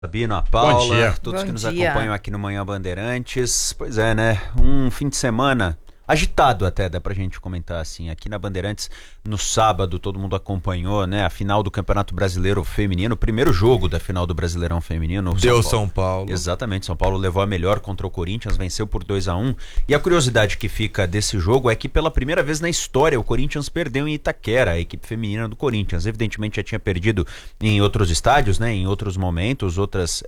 Sabino, a Paula, todos Bom que nos dia. acompanham aqui no Manhã Bandeirantes. Pois é, né? Um fim de semana agitado até, dá pra gente comentar assim. Aqui na Bandeirantes, no sábado, todo mundo acompanhou, né? A final do Campeonato Brasileiro Feminino, o primeiro jogo da final do Brasileirão Feminino. Deu São Paulo. Exatamente, São Paulo levou a melhor contra o Corinthians, venceu por 2-1. E a curiosidade que fica desse jogo é que pela primeira vez na história o Corinthians perdeu em Itaquera, a equipe feminina do Corinthians. Evidentemente já tinha perdido em outros estádios, né? Em outros momentos, outras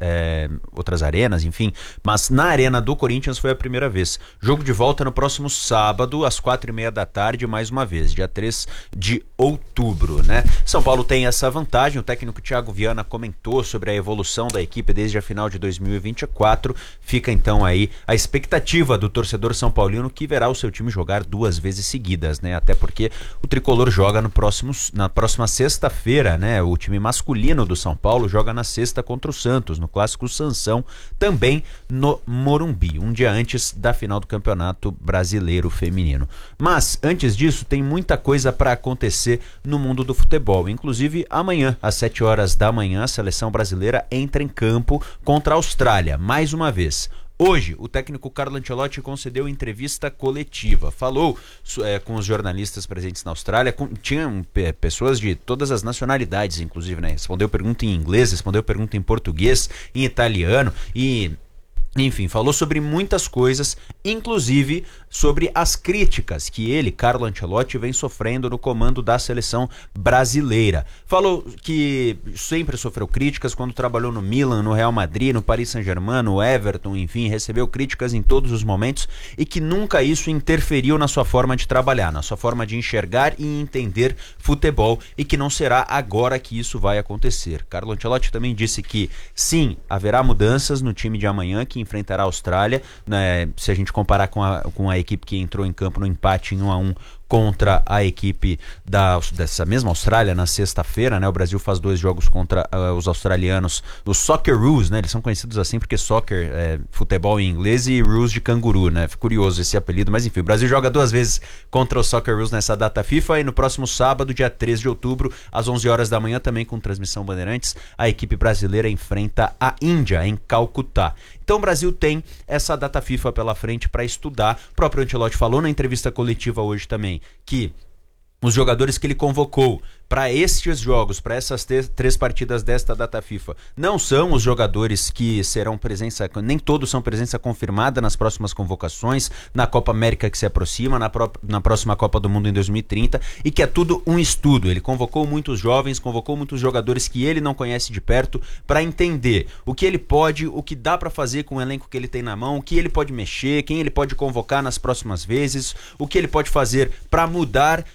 arenas, enfim. Mas na arena do Corinthians foi a primeira vez. Jogo de volta no próximo sábado, às 4h30 da tarde, mais uma vez, dia 3 de outubro, né? São Paulo tem essa vantagem, o técnico Thiago Viana comentou sobre a evolução da equipe desde a final de 2024, fica então aí a expectativa do torcedor são paulino que verá o seu time jogar 2 vezes seguidas, né? Até porque o tricolor joga na próxima sexta-feira, né? O time masculino do São Paulo joga na sexta contra o Santos, no clássico Sansão, também no Morumbi, um dia antes da final do Campeonato Brasileiro Feminino. Mas, antes disso, tem muita coisa para acontecer no mundo do futebol. Inclusive, amanhã, às 7h da manhã, a seleção brasileira entra em campo contra a Austrália, mais uma vez. Hoje, o técnico Carlo Ancelotti concedeu entrevista coletiva. Falou com os jornalistas presentes na Austrália. Tinham pessoas de todas as nacionalidades, inclusive, né? Respondeu pergunta em inglês, respondeu pergunta em português, em italiano e... Enfim, falou sobre muitas coisas, inclusive sobre as críticas que ele, Carlo Ancelotti, vem sofrendo no comando da seleção brasileira. Falou que sempre sofreu críticas quando trabalhou no Milan, no Real Madrid, no Paris Saint-Germain, no Everton, enfim, recebeu críticas em todos os momentos e que nunca isso interferiu na sua forma de trabalhar, na sua forma de enxergar e entender futebol e que não será agora que isso vai acontecer. Carlo Ancelotti também disse que sim, haverá mudanças no time de amanhã que enfrentará a Austrália, né, se a gente comparar com a equipe que entrou em campo no empate em 1-1 contra a equipe dessa mesma Austrália na sexta-feira, né? O Brasil faz 2 jogos contra os australianos, os Socceroos, né? Eles são conhecidos assim porque soccer é futebol em inglês e roos de canguru, né? Curioso esse apelido, mas enfim, o Brasil joga 2 vezes contra os Socceroos nessa data FIFA e no próximo sábado, dia 3 de outubro, às 11h da manhã, também com transmissão Bandeirantes, a equipe brasileira enfrenta a Índia em Calcutá. Então o Brasil tem essa data FIFA pela frente para estudar. O próprio Ancelotti falou na entrevista coletiva hoje também que os jogadores que ele convocou para estes jogos, para essas 3 partidas desta data FIFA, não são os jogadores que serão presença, nem todos são presença confirmada nas próximas convocações, na Copa América que se aproxima, na próxima Copa do Mundo em 2030, e que é tudo um estudo. Ele convocou muitos jovens, convocou muitos jogadores que ele não conhece de perto para entender o que ele pode, o que dá para fazer com o elenco que ele tem na mão, o que ele pode mexer, quem ele pode convocar nas próximas vezes, o que ele pode fazer para mudar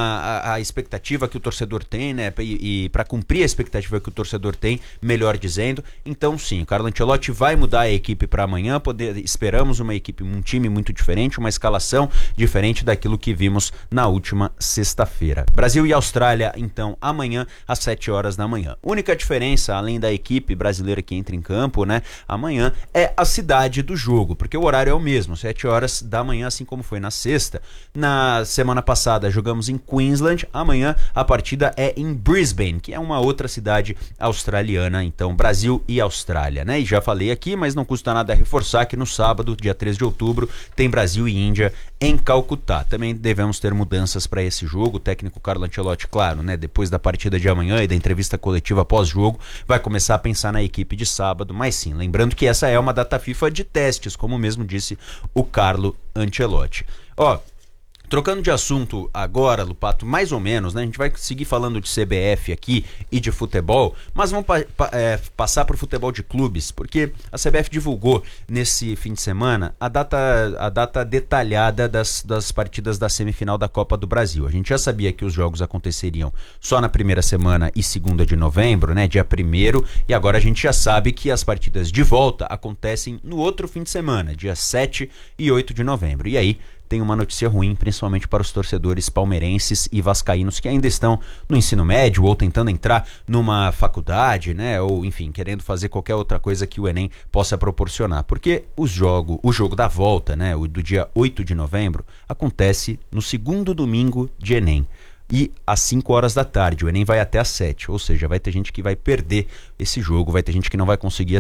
a expectativa que o torcedor tem, né? E para cumprir a expectativa que o torcedor tem, melhor dizendo. Então sim, o Carlo Ancelotti vai mudar a equipe para amanhã. Esperamos um time muito diferente, uma escalação diferente daquilo que vimos na última sexta-feira. Brasil e Austrália, então, amanhã às 7h da manhã. Única diferença, além da equipe brasileira que entra em campo, né? Amanhã é a cidade do jogo, porque o horário é o mesmo, 7h da manhã, assim como foi na sexta. Na semana passada jogamos em Queensland, amanhã a partida é em Brisbane, que é uma outra cidade australiana, então Brasil e Austrália, né? E já falei aqui, mas não custa nada reforçar que no sábado, dia 3 de outubro, tem Brasil e Índia em Calcutá. Também devemos ter mudanças para esse jogo. O técnico Carlo Ancelotti, claro, né? Depois da partida de amanhã e da entrevista coletiva pós-jogo, vai começar a pensar na equipe de sábado, mas sim, lembrando que essa é uma data FIFA de testes, como mesmo disse o Carlo Ancelotti. Trocando de assunto agora, Lupato, mais ou menos, né? A gente vai seguir falando de CBF aqui e de futebol, mas vamos passar para o futebol de clubes, porque a CBF divulgou nesse fim de semana a data detalhada das partidas da semifinal da Copa do Brasil. A gente já sabia que os jogos aconteceriam só na primeira semana e 2ª de novembro, né? Dia 1º, e agora a gente já sabe que as partidas de volta acontecem no outro fim de semana, dia 7 e 8 de novembro. E aí tem uma notícia ruim, principalmente para os torcedores palmeirenses e vascaínos que ainda estão no ensino médio ou tentando entrar numa faculdade, né? Ou, enfim, querendo fazer qualquer outra coisa que o Enem possa proporcionar. Porque o jogo da volta, né? O do dia 8 de novembro, acontece no segundo domingo de Enem. e às 5 horas da tarde. O Enem vai até às 7, ou seja, vai ter gente que vai perder esse jogo, vai ter gente que não vai conseguir